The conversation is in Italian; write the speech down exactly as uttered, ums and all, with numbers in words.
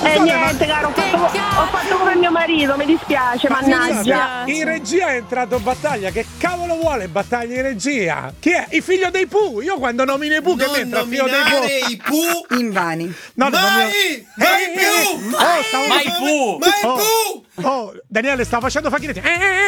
Eh niente, caro, ho fatto, ho fatto come mio marito, mi dispiace, Ma mannaggia. scusate, in regia è entrato in battaglia. Che cavolo vuole battaglia in regia? Chi è? Il figlio dei Pooh. Io quando nomino i Pooh che Non mi entra il figlio dei nominare Pooh. i Pooh invani. No, no, mai, nomino- mai Eh, più, eh, eh. Oh, stavo- mai Pooh, mai Oh, Pooh. oh, Daniele, stavo facendo facchinetti. Eh, eh, eh.